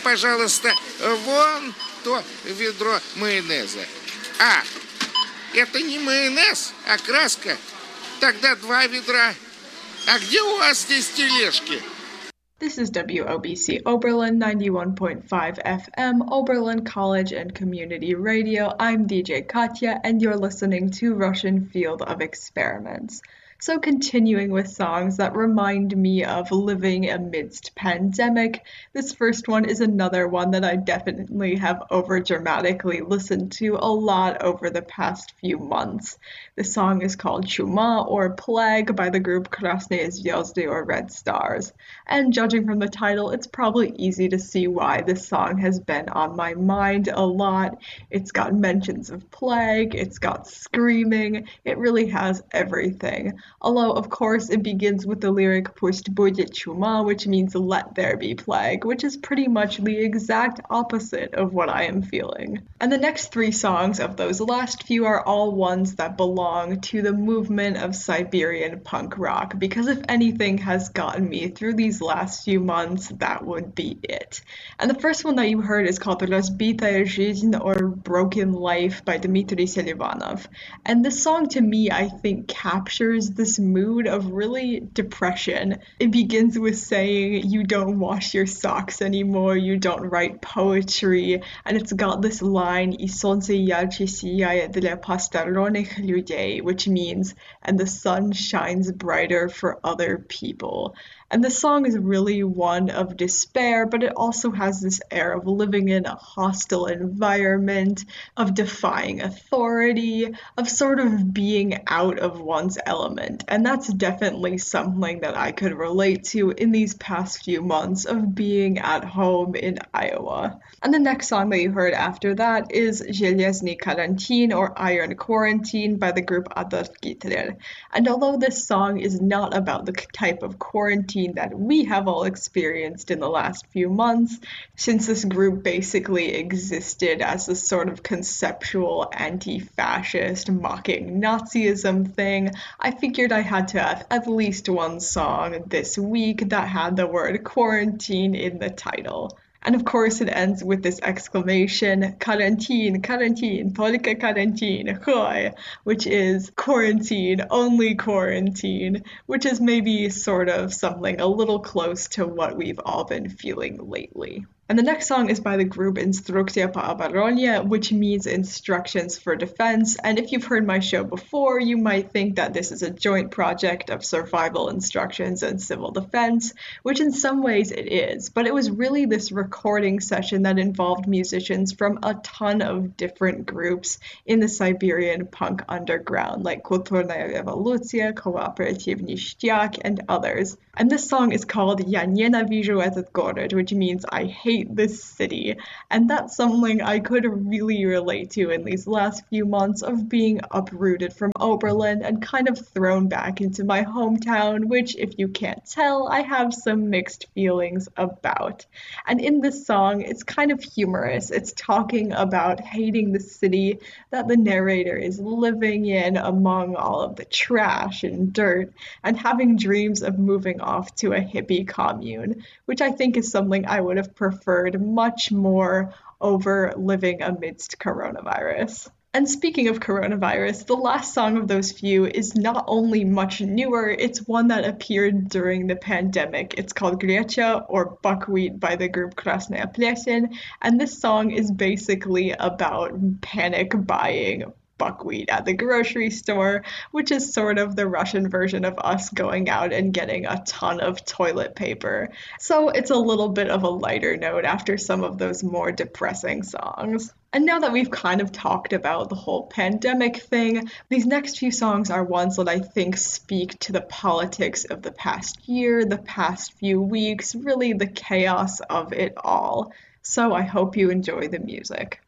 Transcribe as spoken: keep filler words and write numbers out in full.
пожалуйста, вон то ведро майонеза. А, это не майонез, а краска. Тогда два ведра. А где у вас здесь тележки? This is W O B C Oberlin ninety-one point five F M, Oberlin College and Community Radio. I'm D J Katya, and you're listening to Russian Field of Experiments. So continuing with songs that remind me of living amidst pandemic, this first one is another one that I definitely have overdramatically listened to a lot over the past few months. The song is called Chuma, or Plague, by the group Krasные Звезды, or Red Stars. And judging from the title, it's probably easy to see why this song has been on my mind a lot. It's got mentions of plague, it's got screaming, it really has everything. Although, of course, it begins with the lyric Pust будет чума, which means let there be plague, which is pretty much the exact opposite of what I am feeling. And the next three songs of those last few are all ones that belong to the movement of Siberian punk rock, because if anything has gotten me through these last few months, that would be it. And the first one that you heard is called Разбитая жизнь, or Broken Life, by Dmitry Selivanov. And this song, to me, I think captures this mood of really depression. It begins with saying you don't wash your socks anymore, you don't write poetry, and it's got this line «И солнце ярче сияет для посторонних людей», which means «and the sun shines brighter for other people». And the song is really one of despair, but it also has this air of living in a hostile environment, of defying authority, of sort of being out of one's element. And that's definitely something that I could relate to in these past few months of being at home in Iowa. And the next song that you heard after that is Железный карантин, or Iron Quarantine, by the group Adolf Hitler. And although this song is not about the type of quarantine that we have all experienced in the last few months, since this group basically existed as a sort of conceptual anti-fascist mocking Nazism thing, I figured I had to have at least one song this week that had the word quarantine in the title. And of course it ends with this exclamation, "Карантин, карантин, только карантин, хой," which is quarantine, only quarantine, which is maybe sort of something a little close to what we've all been feeling lately. And the next song is by the group Instrukcja po oboronie, which means instructions for defense. And if you've heard my show before, you might think that this is a joint project of survival instructions and civil defense, which in some ways it is. But it was really this recording session that involved musicians from a ton of different groups in the Siberian punk underground, like Kulturная Revoluция, Kooperativ Nishtyak, and others. And this song is called Я ненавижу этот город, which means I hate this city. And that's something I could really relate to in these last few months of being uprooted from Oberlin and kind of thrown back into my hometown, which, if you can't tell, I have some mixed feelings about. And in this song, it's kind of humorous. It's talking about hating the city that the narrator is living in among all of the trash and dirt, and having dreams of moving off to a hippie commune, which I think is something I would have preferred much more over living amidst coronavirus. And speaking of coronavirus, the last song of those few is not only much newer, it's one that appeared during the pandemic. It's called Grecha, or Buckwheat, by the group Krasnaya Plesень, and this song is basically about panic buying buckwheat at the grocery store, which is sort of the Russian version of us going out and getting a ton of toilet paper. So it's a little bit of a lighter note after some of those more depressing songs. And now that we've kind of talked about the whole pandemic thing, these next few songs are ones that I think speak to the politics of the past year, the past few weeks, really the chaos of it all. So I hope you enjoy the music.